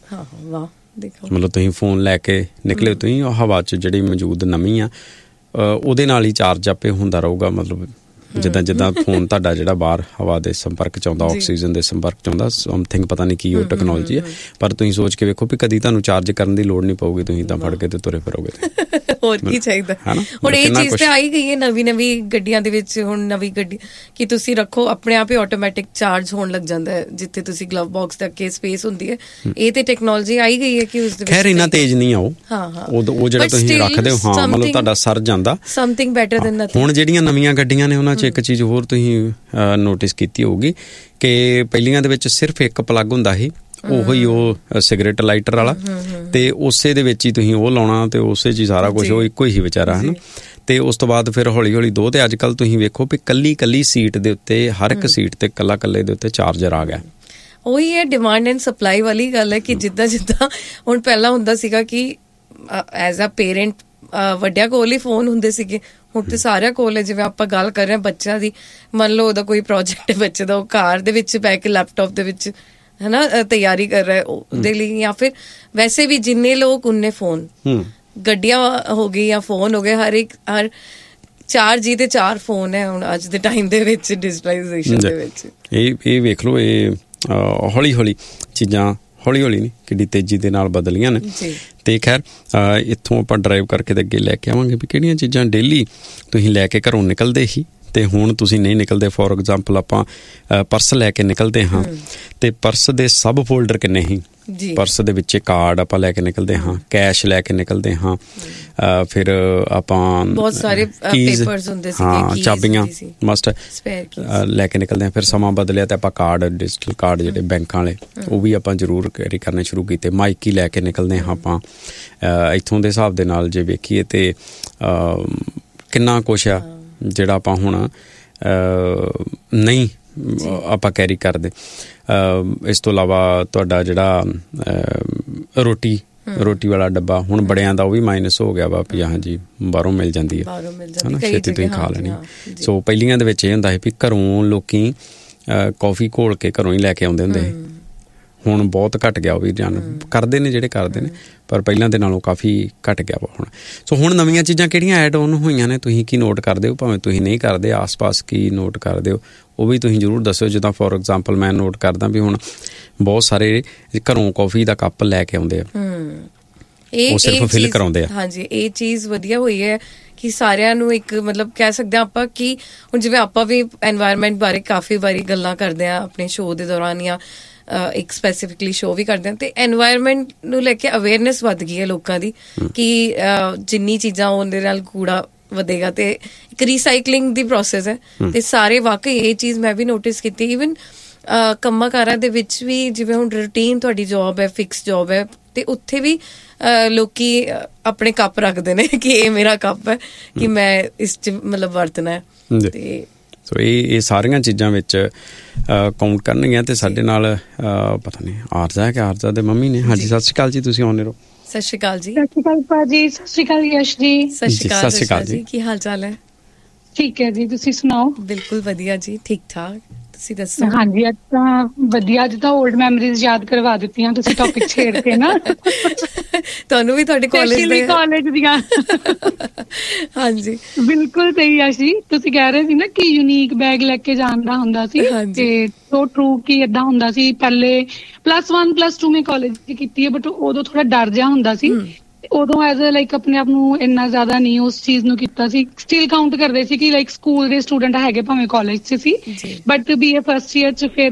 ਮਤਲਬ ਤੁਸੀਂ ਫੋਨ ਲੈ ਕੇ ਨਿਕਲੇ, ਤੁਸੀਂ ਹਵਾ 'ਚ ਜਿਹੜੀ ਮੌਜੂਦ ਨਮੀ ਆ ਉਹਦੇ ਨਾਲ ਹੀ ਚਾਰਜ ਆਪੇ ਹੁੰਦਾ ਰਹੂਗਾ। ਮਤਲਬ ਜਿੱਦਾਂ ਜਿੱਦਾਂ ਫੋਨ ਤੁਹਾਡਾ ਜਿਹੜਾ ਬਾਹਰ ਹਵਾ ਦੇ ਸੰਪਰਕ 'ਚ ਆਉਂਦਾ, ਆਕਸੀਜਨ ਦੇ ਸੰਪਰਕ 'ਚ ਆਉਂਦਾ, ਸਮਥਿੰਗ ਪਤਾ ਨਹੀਂ ਕੀ ਉਹ ਟੈਕਨੋਲੋਜੀ ਹੈ, ਪਰ ਤੁਸੀਂ ਸੋਚ ਕੇ ਵੇਖੋ ਵੀ ਕਦੀ ਤੁਹਾਨੂੰ ਚਾਰਜ ਕਰਨ ਦੀ ਲੋੜ ਨਹੀਂ ਪਊਗੀ, ਤੁਸੀਂ ਤਾਂ ਫੜ ਕੇ ਤੇ ਤੁਰੇ ਫਿਰੋਗੇ। ਹੋਰ ਕੀ ਚਾਹੀਦਾ। ਹੁਣ ਇਹ ਚੀਜ਼ ਤੇ ਆਈ ਗਈ ਹੈ ਨਵੀਂ ਨਵੀਂ ਗੱਡੀਆਂ ਦੇ ਵਿੱਚ। ਹੁਣ ਨਵੀਂ ਗੱਡੀ ਕਿ ਤੁਸੀਂ ਰੱਖੋ, ਆਪਣੇ ਆਪ ਹੀ ਆਟੋਮੈਟਿਕ ਚਾਰਜ ਹੋਣ ਲੱਗ ਜਾਂਦਾ ਹੈ ਜਿੱਥੇ ਤੁਸੀਂ ਗਲਵ ਬਾਕਸ ਤੱਕ ਕੇ ਸਪੇਸ ਹੁੰਦੀ ਹੈ। ਇਹ ਤੇ ਟੈਕਨੋਲੋਜੀ ਆਈ ਗਈ ਹੈ ਕਿ ਉਸ ਦੇ ਵਿੱਚ ਖੈਰ ਇੰਨਾ ਤੇਜ਼ ਨਹੀਂ ਆਓ, ਉਹ ਜਿਹੜਾ ਤੁਸੀਂ ਰੱਖਦੇ ਹੋ, ਹਾਂ ਮਤਲਬ ਤੁਹਾਡਾ ਸਰ ਜਾਂਦਾ ਸਮਥਿੰਗ ਬੈਟਰ ਦੈਨ ਨਥਿੰਗ। ਹੁਣ ਜਿਹੜੀਆਂ ਨਵੀਆਂ ਗੱਡੀਆਂ ਨੇ ਉਹਨਾਂ 'ਚ ਇੱਕ ਚੀਜ਼ ਹੋਰ ਤੁਸੀਂ ਨੋਟਿਸ ਕੀਤੀ ਹੋਊਗੀ ਕਿ ਪਹਿਲੀਆਂ ਦੇ ਵਿੱਚ ਸਿਰਫ ਇੱਕ ਪਲੱਗ ਹੁੰਦਾ ਸੀ, ਉਹੀ ਉਹ ਸਿਗਰਟ ਲਾਈਟਰ ਵਾਲਾ, ਤੇ ਉਸੇ ਦੇ ਵਿੱਚ ਹੀ ਤੁਸੀਂ ਉਹ ਲਾਉਣਾ ਤੇ ਉਸੇ 'ਚ ਹੀ ਸਾਰਾ ਕੁਛ, ਉਹ ਇੱਕੋ ਹੀ ਵਿਚਾਰਾ ਹੈ ਨਾ। ਤੇ ਉਸ ਤੋਂ ਬਾਅਦ ਫਿਰ ਹੌਲੀ ਹੌਲੀ ਦੋ, ਤੇ ਅੱਜ ਕੱਲ੍ਹ ਤੁਸੀਂ ਵੇਖੋ ਵੀ ਕੱਲੀ ਕੱਲੀ ਸੀਟ ਦੇ ਉੱਤੇ, ਹਰ ਇੱਕ ਸੀਟ ਤੇ ਕੱਲਾ ਕੱਲੇ ਦੇ ਉੱਤੇ ਚਾਰਜਰ ਆ ਗਿਆ। ਉਹੀ ਹੈ ਡਿਮਾਂਡ ਐਂਡ ਸਪਲਾਈ ਵਾਲੀ ਗੱਲ ਹੈ ਕਿ ਜਿੱਦਾਂ ਜਿੱਦਾਂ ਹੁਣ ਪਹਿਲਾਂ ਹੁੰਦਾ ਸੀਗਾ ਕਿ ਐਜ਼ ਅ ਪੇਰੈਂਟ ਵੱਡਿਆਂ ਕੋਲ ਹੀ ਫੋਨ ਹੁੰਦੇ ਸੀਗੇ, ਹੁਣ ਤੇ ਸਾਰਿਆਂ ਕੋਲ ਹੈ। ਜਿਵੇਂ ਆਪਾਂ ਗੱਲ ਕਰ ਰਹੇ ਹਾਂ ਬੱਚਿਆਂ ਦੀ, ਮੰਨ ਲਓ ਉਹਦਾ ਕੋਈ ਪ੍ਰੋਜੈਕਟ ਹੈ ਬੱਚੇ ਦਾ, ਉਹ ਕਾਰ ਦੇ ਵਿੱਚ ਬਹਿ ਕੇ ਲੈਪਟਾਪ ਦੇ ਵਿੱਚ ਹੈ ਨਾ ਤਿਆਰੀ ਕਰ ਰਿਹਾ ਉਹਦੇ ਲਈ, ਜਾਂ ਫਿਰ ਵੈਸੇ ਵੀ ਜਿੰਨੇ ਲੋਕ ਉਨੇ ਫੋਨ, ਗੱਡੀਆਂ ਹੋ ਗਈ ਜਾਂ ਫੋਨ ਹੋ ਗਏ, ਹਰ ਇੱਕ ਹਰ ਚਾਰ ਜੀ ਤੇ ਚਾਰ ਫੋਨ ਹੈ ਹੁਣ ਅੱਜ ਦੇ ਟਾਈਮ ਦੇ ਵਿੱਚ ਡਿਜੀਟਲਾਈਜੇਸ਼ਨ ਦੇ ਵਿੱਚ। ਇਹ ਇਹ ਵੇਖ ਲਓ, ਇਹ ਹੌਲੀ ਹੌਲੀ ਚੀਜ਼ਾਂ ਹੌਲੀ ਹੌਲੀ ਨਹੀਂ ਕਿੱਡੀ ਤੇਜ਼ੀ ਦੇ ਨਾਲ ਬਦਲੀਆਂ ਨੇ। ਤੇ ਖੈਰ ਇੱਥੋਂ ਆਪਾਂ ਡਰਾਈਵ ਕਰਕੇ ਤੇ ਅੱਗੇ ਲੈ ਕੇ ਆਵਾਂਗੇ ਵੀ ਕਿਹੜੀਆਂ ਚੀਜ਼ਾਂ ਡੇਲੀ ਤੁਸੀਂ ਲੈ ਕੇ ਘਰੋਂ ਨਿਕਲਦੇ ਸੀ ਤੇ ਹੁਣ ਤੁਸੀਂ ਨਹੀਂ ਨਿਕਲਦੇ। ਫੋਰ ਐਗਜ਼ਾਮਪਲ ਆਪਾਂ ਪਰਸ ਲੈ ਕੇ ਨਿਕਲਦੇ ਹਾਂ ਤੇ ਪਰਸ ਦੇ ਸਬ ਫੋਲਡਰ ਕਿੰਨੇ ਸੀ, ਪਰਸ ਦੇ ਵਿੱਚ ਕਾਰਡ ਆਪਾਂ ਲੈ ਕੇ ਨਿਕਲਦੇ ਹਾਂ, ਕੈਸ਼ ਲੈ ਕੇ ਨਿਕਲਦੇ ਹਾਂ, ਫਿਰ ਆਪਾਂ ਬਹੁਤ ਸਾਰੇ ਪੇਪਰਸ ਹੁੰਦੇ ਸੀ, ਹਾਂ ਚਾਬੀਆਂ ਮਸਟ ਲੈ ਕੇ ਨਿਕਲਦੇ ਹਾਂ। ਫਿਰ ਸਮਾਂ ਬਦਲਿਆ ਤੇ ਆਪਾਂ ਕਾਰਡ, ਡਿਜੀਟਲ ਕਾਰਡ ਜਿਹੜੇ ਬੈਂਕਾਂ ਵਾਲੇ, ਉਹ ਵੀ ਆਪਾਂ ਜ਼ਰੂਰ ਕੈਰੀ ਕਰਨੇ ਸ਼ੁਰੂ ਕੀਤੇ। ਮਾਈਕੀ ਲੈ ਕੇ ਨਿਕਲਦੇ ਹਾਂ ਆਪਾਂ। ਇੱਥੋਂ ਦੇ ਹਿਸਾਬ ਦੇ ਨਾਲ ਜੇ ਵੇਖੀਏ ਤੇ ਕਿੰਨਾ ਕੁਛ ਆ ਜਿਹੜਾ ਆਪਾਂ ਹੁਣ ਨਹੀਂ ਆਪਾਂ ਕੈਰੀ ਕਰਦੇ। ਇਸ ਤੋਂ ਇਲਾਵਾ ਤੁਹਾਡਾ ਜਿਹੜਾ ਰੋਟੀ ਰੋਟੀ ਵਾਲਾ ਡੱਬਾ ਹੁਣ ਬੜਿਆਂ ਦਾ ਉਹ ਵੀ ਮਾਈਨਸ ਹੋ ਗਿਆ ਵਾ ਵੀ ਹਾਂਜੀ ਬਾਹਰੋਂ ਮਿਲ ਜਾਂਦੀ ਹੈ ਹਨਾ, ਛੇਤੀ ਤੁਸੀਂ ਖਾ ਲੈਣੀ। ਸੋ ਪਹਿਲੀਆਂ ਦੇ ਵਿੱਚ ਇਹ ਹੁੰਦਾ ਸੀ ਵੀ ਘਰੋਂ ਲੋਕੀ ਕੌਫੀ ਘੋਲ ਕੇ ਘਰੋਂ ਹੀ ਲੈ ਕੇ ਆਉਂਦੇ ਹੁੰਦੇ ਸੀ। ਹੁਣ ਬਹੁਤ ਘੱਟ ਗਿਆ, ਉਹ ਵੀ ਜਾਣ ਕਰਦੇ ਨੇ ਜਿਹੜੇ ਕਰਦੇ ਨੇ, ਪਰ ਪਹਿਲਾਂ ਦੇ ਨਾਲੋਂ ਕਾਫੀ ਘੱਟ ਗਿਆ ਵਾ ਹੁਣ। ਸੋ ਹੁਣ ਨਵੀਆਂ ਚੀਜ਼ਾਂ ਕਿਹੜੀਆਂ ਐਡ ਆਨ ਹੋਈਆਂ ਨੇ, ਤੁਸੀਂ ਕੀ ਨੋਟ ਕਰਦੇ ਹੋ? ਭਾਵੇਂ ਤੁਸੀਂ ਨਹੀਂ ਕਰਦੇ, ਆਸ ਪਾਸ ਕੀ ਨੋਟ ਕਰਦੇ ਹੋ ਉਹ ਵੀ ਤੁਸੀਂ ਜ਼ਰੂਰ ਦੱਸਿਓ। ਜਿੱਦਾਂ ਫੋਰ ਐਗਜ਼ਾਮਪਲ ਮੈਂ ਨੋਟ ਕਰਦਾ ਵੀ ਹੁਣ ਬਹੁਤ ਸਾਰੇ ਘਰੋਂ ਕੌਫੀ ਦਾ ਕੱਪ ਲੈ ਕੇ ਆਉਂਦੇ ਆ, ਉਹ ਸਿਰਫ ਫਿਲ ਕਰਾਉਂਦੇ ਆ। ਹਾਂਜੀ, ਇਹ ਚੀਜ਼ ਵਧੀਆ ਹੋਈ ਹੈ ਕਿ ਸਾਰਿਆਂ ਨੂੰ ਇੱਕ ਮਤਲਬ ਕਹਿ ਸਕਦੇ ਹਾਂ ਆਪਾਂ ਕਿ ਹੁਣ ਜਿਵੇਂ ਆਪਾਂ ਵੀ ਐਨਵਾਇਰਨਮੈਂਟ ਬਾਰੇ ਕਾਫੀ ਵਾਰੀ ਗੱਲਾਂ ਕਰਦੇ ਹਾਂ ਆਪਣੇ ਸ਼ੋਅ ਦੇ ਦੌਰਾਨ, ਜਾਂ ਇੱਕ ਸਪੈਸੀਫਿਕਲੀ ਸ਼ੋਅ ਵੀ ਕਰਦੇ ਹਾਂ, ਤੇ ਐਨਵਾਇਰਨਮੈਂਟ ਨੂੰ ਲੈ ਕੇ ਅਵੇਅਰਨੈਸ ਵੱਧ ਗਈ ਹੈ ਲੋਕਾਂ ਦੀ ਕਿ ਜਿੰਨੀ ਚੀਜ਼ਾਂ ਉਹਦੇ ਨਾਲ ਕੂੜਾ ਵਧੇਗਾ ਤੇ ਇੱਕ ਰੀਸਾਈਕਲਿੰਗ ਦੀ ਪ੍ਰੋਸੈਸ ਹੈ। ਤੇ ਸਾਰੇ ਵਾਕਈ ਇਹ ਚੀਜ਼ ਮੈਂ ਵੀ ਨੋਟਿਸ ਕੀਤੀ, ਈਵਨ ਕੰਮਾਂ ਕਾਰਾਂ ਦੇ ਵਿੱਚ ਵੀ, ਜਿਵੇਂ ਹੁਣ ਰੂਟੀਨ ਤੁਹਾਡੀ ਜੋਬ ਹੈ, ਫਿਕਸ ਜੋਬ ਹੈ, ਤੇ ਉੱਥੇ ਵੀ ਲੋਕੀ ਆਪਣੇ ਕੱਪ ਰੱਖਦੇ ਨੇ ਕਿ ਇਹ ਮੇਰਾ ਕੱਪ ਹੈ ਕਿ ਮੈਂ ਇਸ 'ਚ ਮਤਲਬ ਵਰਤਣਾ ਹੈ। ਤੇ ਸੋ ਇਹ ਇਹ ਸਾਰੀਆਂ ਚੀਜ਼ਾਂ ਵਿੱਚ ਕਾਊਂਟ ਕਰਨਗੀਆਂ। ਤੇ ਸਾਡੇ ਨਾਲ ਪਤਾ ਨਹੀਂ ਆਰਜ਼ਾ ਹੈ ਕਿ ਆਰਜ਼ਾ ਦੇ ਮੰਮੀ ਨੇ। ਹਾਂਜੀ, ਸਤਿ ਸ਼੍ਰੀ ਅਕਾਲ ਜੀ, ਤੁਸੀਂ ਆਉਂਦੇ ਰਹੋ। ਸਤਿ ਸ਼੍ਰੀ ਅਕਾਲ ਜੀ। ਸਤਿ ਸ਼੍ਰੀ ਅਕਾਲ ਭਾਜੀ। ਸਤਿ ਸ਼੍ਰੀ ਅਕਾਲ ਯਸ਼ ਜੀ। ਸਤਿ ਸ਼੍ਰੀ ਅਕਾਲ। ਸਤਿ ਸ਼੍ਰੀ ਅਕਾਲ ਜੀ, ਕੀ ਹਾਲ ਚਾਲ ਹੈ? ਠੀਕ ਹੈ ਜੀ, ਤੁਸੀਂ ਸੁਣਾਓ? ਬਿਲਕੁਲ ਵਧੀਆ ਜੀ, ਠੀਕ ਠਾਕ, ਤੁਸੀਂ ਦੱਸੋ? ਹਾਂਜੀ, ਅੱਜ ਤਾਂ ਵਧੀਆ, ਅੱਜ ਤਾਂ ਓਲਡ ਮੈਮਰੀਜ਼ ਯਾਦ ਕਰਵਾ ਦਿੱਤੀਆਂ ਤੁਸੀਂ ਟੌਪਿਕ ਛੇੜ ਕੇ ਨਾ। ਤੁਹਾਨੂੰ ਵੀ ਤੁਹਾਡੇ ਕਾਲਜ ਦੇ ਕਾਲਜ ਦੀਆਂ। ਹਾਂਜੀ ਬਿਲਕੁਲ ਸਹੀ ਆ ਜੀ। ਤੁਸੀਂ ਕਹਿ ਰਹੇ ਸੀ ਨਾ ਕਿ ਯੂਨੀਕ ਬੈਗ ਲੈ ਕੇ ਜਾਣ ਦਾ ਹੁੰਦਾ ਸੀ, ਤੇ ਸੋ ਟਰੂ ਕਿ ਏਦਾਂ ਹੁੰਦਾ ਸੀ। ਪਹਿਲੇ ਪਲੱਸ ਵਨ ਪਲੱਸ ਟੂ ਮੈਂ ਕਾਲਜ ਕੀਤੀ ਹੈ, ਬਟ ਉਦੋਂ ਥੋੜਾ ਡਰ ਜਿਹਾ ਹੁੰਦਾ ਸੀ। ਉਦੋਂ ਐਜ਼ ਅ ਲਾਈਕ ਆਪਣੇ ਆਪ ਨੂੰ ਇੰਨਾ ਜ਼ਿਆਦਾ ਨਹੀਂ ਉਸ ਚੀਜ਼ ਨੂੰ ਕੀਤਾ ਸੀ, ਸਟਿਲ ਕਾਊਂਟ ਕਰਦੇ ਸੀ ਕਿ ਲਾਈਕ ਸਕੂਲ ਦੇ ਸਟੂਡੈਂਟ ਹੈਗੇ ਭਾਵੇਂ ਕਾਲਜ 'ਚ ਸੀ, but B A first year 'ਚ ਫਿਰ ਉਹ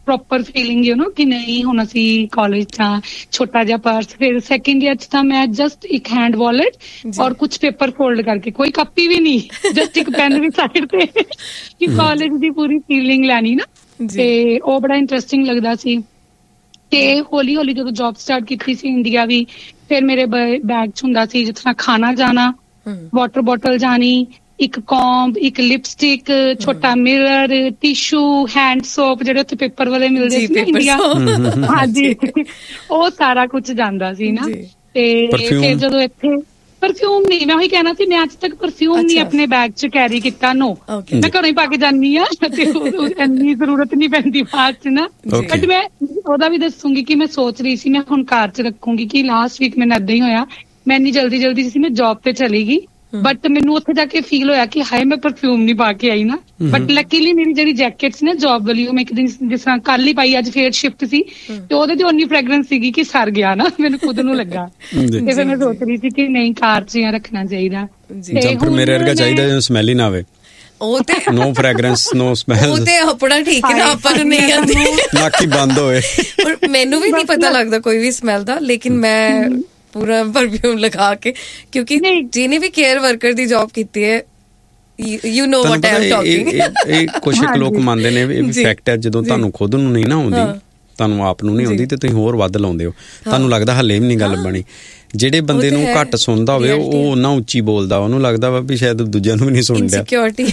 ਪ੍ਰੋਪਰ ਫੀਲਿੰਗ ਯੂ ਨੋ ਕਿ ਨਹੀਂ ਹੁਣ ਅਸੀਂ ਕਾਲਜ ਚ ਆ, ਛੋਟਾ ਜਿਹਾ ਪਰਸ। ਫਿਰ ਸੈਕਿੰਡ ਈਅਰ ਚ ਤਾਂ ਮੈਂ ਜਸਟ ਇੱਕ ਹੈਂਡ ਵਾਲਟ ਔਰ ਕੁਝ ਪੇਪਰ ਫੋਲਡ ਕਰਕੇ, ਕੋਈ ਕਾਪੀ ਵੀ ਨਹੀਂ, ਜਸਟ ਇੱਕ ਪੈਨ ਵੀ ਸਾਈਡ ਤੇ, ਕਿ ਕਾਲਜ ਦੀ ਪੂਰੀ ਫੀਲਿੰਗ ਲੈਣੀ ਨਾ। ਤੇ ਉਹ ਬੜਾ ਇੰਟਰਸਟਿੰਗ ਲੱਗਦਾ ਸੀ। ਤੇ ਹੌਲੀ ਹੌਲੀ ਜਦੋਂ ਜੌਬ ਸਟਾਰਟ ਕੀਤੀ ਸੀ ਇੰਡੀਆ ਵੀ, ਫਿਰ ਮੇਰੇ ਬੈਗ ਚ ਹੁੰਦਾ ਸੀ ਜਿਸ ਤਰ੍ਹਾਂ ਖਾਣਾ ਜਾਣਾ, ਵਾਟਰ ਬੋਟਲ ਜਾਣੀ, ਇੱਕ ਕੌਂਬ, ਇੱਕ ਲਿਪਸਟਿਕ, ਛੋਟਾ ਮਿਰਰ, ਟਿਸ਼ੂ, ਹੈਂਡ ਸੋਪ ਜਿਹੜੇ ਉੱਥੇ ਪੇਪਰ ਵਾਲੇ ਮਿਲਦੇ ਸੀ ਨਾ ਇੰਡੀਆ, ਹਾਂਜੀ ਉਹ ਸਾਰਾ ਕੁਝ ਜਾਂਦਾ ਸੀ ਨਾ। ਤੇ ਫਿਰ ਜਦੋਂ ਇੱਥੇ ਪਰਫਿਊਮ ਨਹੀਂ, ਮੈਂ ਉਹੀ ਕਹਿਣਾ ਸੀ, ਮੈਂ ਅੱਜ ਤੱਕ ਪਰਫਿਊਮ ਨਹੀਂ ਆਪਣੇ ਬੈਗ ਚ ਕੈਰੀ ਕੀਤਾ। ਨੋ, ਮੈਂ ਘਰੋਂ ਹੀ ਪਾ ਕੇ ਜਾਂਦੀ ਆ ਤੇ ਇੰਨੀ ਜ਼ਰੂਰਤ ਨਹੀਂ ਪੈਂਦੀ ਬਾਅਦ ਚ ਨਾ। ਬਟ ਮੈਂ ਉਹਦਾ ਵੀ ਦੱਸੂਗੀ ਕਿ ਮੈਂ ਸੋਚ ਰਹੀ ਸੀ ਮੈਂ ਹੁਣ ਕਾਰ ਚ ਰੱਖੂੰਗੀ, ਕਿ ਲਾਸਟ ਵੀਕ ਮੈਨੂੰ ਏਦਾਂ ਹੀ ਹੋਇਆ। ਮੈਂ ਇੰਨੀ ਜਲਦੀ ਜਲਦੀ ਸੀ, ਮੈਂ ਜੌਬ ਤੇ ਚਲੀ ਗਈ, ਬਟ ਮੈਨੂੰ ਉੱਥੇ ਜਾ ਕੇ ਫੀਲ ਹੋਇਆ ਕਿ ਹਾਏ ਮੈਂ ਪਰਫਿਊਮ ਨਹੀਂ ਪਾ ਕੇ ਆਈ ਨਾ। ਬਟ ਲੱਕੀਲੀ ਮੇਰੀ ਜਿਹੜੀ ਜੈਕਟਸ ਨੇ ਜੌਬ ਵਾਲੀ, ਉਹ ਮੈਂ ਇੱਕ ਦਿਨ ਜਿਸ ਤਰ੍ਹਾਂ ਕੱਲ ਹੀ ਪਾਈ, ਅੱਜ ਫੇਰ ਸ਼ਿਫਟ ਸੀ ਤੇ ਉਹਦੇ ਤੇ ਉਨੀ ਫ੍ਰੈਗਰੈਂਸ ਸੀਗੀ ਕਿ ਸਰ ਗਿਆ ਨਾ, ਮੈਨੂੰ ਖੁਦ ਨੂੰ ਲੱਗਾ। ਤੇ ਫਿਰ ਮੈਂ ਸੋਚ ਰਹੀ ਸੀ ਕਿ ਨਹੀਂ, ਕਾਰ ਚ ਰੱਖਣਾ ਚਾਹੀਦਾ। ਤੇ ਫਿਰ ਮੇਰੇ ਵਰਗਾ ਚਾਹੀਦਾ ਜਿਹਨੂੰ ਸਮੈਲ ਹੀ ਨਾ ਆਵੇ। ਉਹ ਤੇ ਨੋ ਫ੍ਰੈਗਰੈਂਸ, ਨੋ ਸਮੈਲ, ਉਹ ਤੇ ਆਪਣਾ ਠੀਕ ਹੈ, ਆਪਾਂ ਨੂੰ ਨਹੀਂ ਆਉਂਦੀ, ਨੱਕ ਹੀ ਬੰਦ ਹੋਏ। ਮੈਨੂੰ ਵੀ ਨਹੀਂ ਪਤਾ ਲੱਗਦਾ ਕੋਈ ਵੀ ਸਮੈਲ ਦਾ, ਲੇਕਿਨ ਮੈਂ ਪੂਰਾ ਪਰਫਿਊਮ ਲਗਾ ਕੇ, ਕਿਉਂਕਿ ਜਿਹਨੇ ਵੀ ਕੇਅਰ ਵਰਕਰ ਦੀ ਜੌਬ ਕੀਤੀ ਹੈ, you know what I am talking. ਇਹ ਕੁਝ ਲੋਕ ਮੰਨਦੇ ਨੇ, ਇਹ ਵੀ ਫੈਕਟ ਹੈ, ਜਦੋਂ ਤੁਹਾਨੂੰ ਖੁਦ ਨੂੰ ਨਹੀਂ ਨਾ ਆਉਂਦੀ, ਤੁਹਾਨੂੰ ਆਪ ਨੂੰ ਨਹੀਂ ਆਉਂਦੀ, ਤੇ ਤੁਸੀਂ ਹੋਰ ਵੱਧ ਲਾਉਂਦੇ ਹੋ, ਤੁਹਾਨੂੰ ਲੱਗਦਾ ਹਲੇ ਵੀ ਨਹੀਂ ਗੱਲ ਬਣੀ। ਜਿਹੜੇ ਬੰਦੇ ਨੂੰ ਘੱਟ ਸੁਣਦਾ ਹੋਵੇ ਉਹ ਉਹਨਾਂ ਉੱਚੀ ਬੋਲਦਾ, ਉਹਨੂੰ ਲੱਗਦਾ ਵਾ ਵੀ ਸ਼ਾਇਦ ਦੂਜਿਆਂ ਨੂੰ ਵੀ ਨਹੀਂ ਸੁਣਦਾ। ਇਨਸਿਕਿਉਰਿਟੀ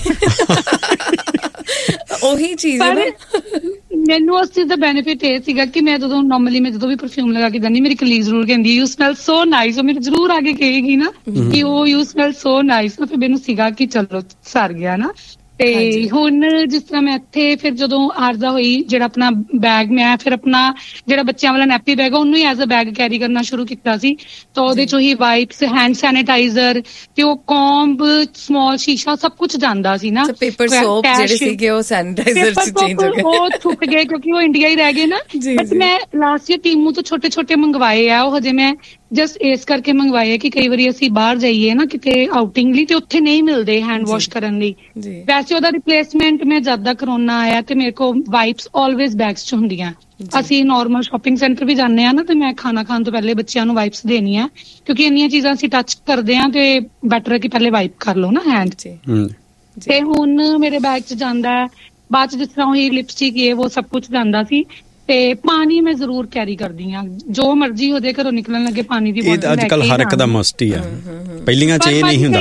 ਉਹੀ ਚੀਜ਼ ਹੈ। ਮੈਨੂੰ ਉਸ ਚੀਜ਼ ਦਾ ਬੈਨੀਫਿਟ ਇਹ ਸੀਗਾ ਕਿ ਮੈਂ ਜਦੋਂ ਨੋਰਮਲੀ ਮੈਂ ਜਦੋਂ ਵੀ ਪਰਫਿਊਮ ਲਗਾ ਕੇ ਜਾਂਦੀ, ਮੇਰੀ ਕਲੀਗ ਜ਼ਰੂਰ ਕਹਿੰਦੀ ਯੂ ਸਮੈਲ ਸੋ ਨਾਈਸ, ਉਹ ਮੈਨੂੰ ਜ਼ਰੂਰ ਆ ਕੇ ਕਹੇਗੀ ਨਾ ਕਿ ਉਹ ਯੂ ਸਮੈਲ ਸੋ ਨਾਈਸ। ਫਿਰ ਮੈਨੂੰ ਸੀਗਾ ਕਿ ਚਲੋ ਸਰ ਗਿਆ ਨਾ। ਤੇ ਹੁਣ ਜਿਸ ਤਰ੍ਹਾਂ ਮੈਂ ਇੱਥੇ ਫਿਰ ਜਦੋਂ ਆਰਜ਼ਾ ਹੋਈ, ਜਿਹੜਾ ਆਪਣਾ ਬੈਗ, ਮੈਂ ਫਿਰ ਆਪਣਾ ਜਿਹੜਾ ਬੱਚਿਆਂ ਵਾਲਾ ਨੈਪੀ ਬੈਗ ਆ ਉਹਨੂੰ ਹੀ ਐਜ਼ ਅ ਬੈਗ ਕੈਰੀ ਕਰਨਾ ਸ਼ੁਰੂ ਕੀਤਾ ਸੀ। ਤਾਂ ਉਹਦੇ ਚੋਂ ਹੀ ਵਾਈਪਸ, ਹੈਂਡ ਸੈਨੀਟਾਈਜ਼ਰ ਤੇ ਉਹ ਕੌਂਬ, ਸਮੌਲ ਸ਼ੀਸ਼ਾ, ਸਭ ਕੁਛ ਜਾਂਦਾ ਸੀ ਨਾ। ਪੇਪਰ ਸੋਪ ਜਿਹੜੇ ਸੀਗੇ ਉਹ ਸੈਨੀਟਾਈਜ਼ਰ ਚ ਚੇਂਜ ਹੋ ਗਏ, ਉਹ ਛੁੱਟ ਗਏ ਕਿਉਂਕਿ ਉਹ ਇੰਡੀਆ ਹੀ ਰਹਿ ਗਏ ਨਾ। ਬਟ ਮੈਂ ਲਾਸਟ ਈਅਰ ਟੀਮੂ ਤੋਂ ਛੋਟੇ ਛੋਟੇ ਮੰਗਵਾਏ ਆ, ਉਹ ਹਜੇ ਮੈਂ ਜਸਟ ਇਸ ਕਰਕੇ ਮੰਗਵਾਏ ਕਿ ਕਈ ਵਾਰੀ ਅਸੀਂ ਬਾਹਰ ਜਾਈਏ ਨਾ ਕਿਤੇ ਆਊਟਿੰਗ ਲਈ, ਤੇ ਉੱਥੇ ਨਹੀਂ ਮਿਲਦੇ ਹੈਂਡ ਵਾਸ਼ ਕਰਨ ਲਈ। ਵੈਸੇ ਉਹਦਾ ਰਿਪਲੇਸਮੈਂਟ ਮੈਂ ਜਦ ਦਾ ਕਰੋਨਾ ਆਇਆ ਤੇ ਮੇਰੇ ਕੋਲ ਵਾਈਪਸ ਆਲਵੇਜ਼ ਬੈਗਸ ਚ ਹੁੰਦੀਆਂ। ਅਸੀਂ ਨਾਰਮਲ ਸ਼ਾਪਿੰਗ ਸੈਂਟਰ ਵੀ ਜਾਂਦੇ ਆ ਨਾ, ਤੇ ਮੈਂ ਖਾਣਾ ਖਾਣ ਤੋਂ ਪਹਿਲੇ ਬੱਚਿਆਂ ਨੂੰ ਵਾਈਪਸ ਦੇਣੀ ਆ, ਕਿਉਂਕਿ ਇੰਨੀਆਂ ਚੀਜ਼ਾਂ ਅਸੀਂ ਟੱਚ ਕਰਦੇ ਆ ਤੇ ਬੈਟਰ ਹੈ ਕਿ ਪਹਿਲੇ ਵਾਈਪ ਕਰ ਲਓ ਨਾ ਹੈਂਡ ਚ। ਤੇ ਹੁਣ ਮੇਰੇ ਬੈਗ ਚ ਜਾਂਦਾ, ਬਾਅਦ ਚ ਜਿਸ ਤਰ੍ਹਾਂ ਉਹੀ ਲਿਪਸਟਿਕ ਇਹ ਉਹ ਸਭ ਕੁਛ ਜਾਂਦਾ ਸੀ। ਤੇ ਪਾਣੀ ਮੈਂ ਜ਼ਰੂਰ ਕੈਰੀ ਕਰਦੀ ਆ, ਜੋ ਮਰਜ਼ੀ ਹੋ ਜਾਏ, ਘਰੋਂ ਨਿਕਲਣ ਲੱਗੇ ਪਾਣੀ ਦੀ ਬੋਤਲ। ਅੱਜ ਕੱਲ ਹਰ ਇੱਕ ਦਾ ਮਸਟ ਹੀ ਆ, ਪਹਿਲੀਆਂ ਚ ਇਹ ਨਹੀਂ ਹੁੰਦਾ,